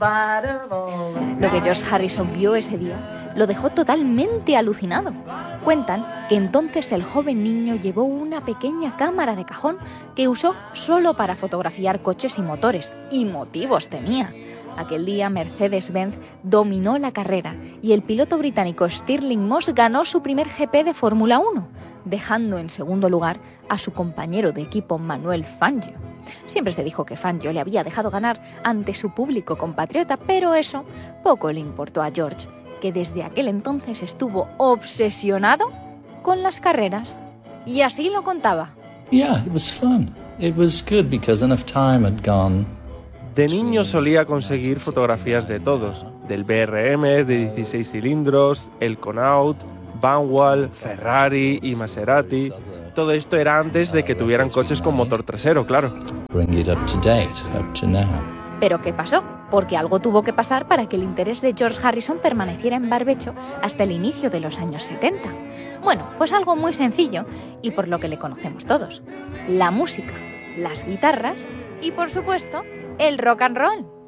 Lo que George Harrison vio ese día lo dejó totalmente alucinado. Cuentan que entonces el joven niño llevó una pequeña cámara de cajón que usó solo para fotografiar coches y motores, y motivos tenía. Aquel día Mercedes-Benz dominó la carrera y el piloto británico Stirling Moss ganó su primer GP de Fórmula 1, dejando en segundo lugar a su compañero de equipo Manuel Fangio. Siempre se dijo que Fangio le había dejado ganar ante su público compatriota, pero eso poco le importó a George, que desde aquel entonces estuvo obsesionado con las carreras. Y así lo contaba. Yeah, it was fun. It was good because enough time had gone. De niño solía conseguir fotografías de todos, del BRM de 16 cilindros, el Connaught, Vanwall, Ferrari y Maserati. Todo esto era antes de que tuvieran coches con motor trasero, claro. Bring it up to date, up to now. ¿Pero qué pasó? Porque algo tuvo que pasar para que el interés de George Harrison permaneciera en barbecho hasta el inicio de los años 70. Bueno, pues algo muy sencillo y por lo que le conocemos todos. La música, las guitarras y, por supuesto, el rock and roll.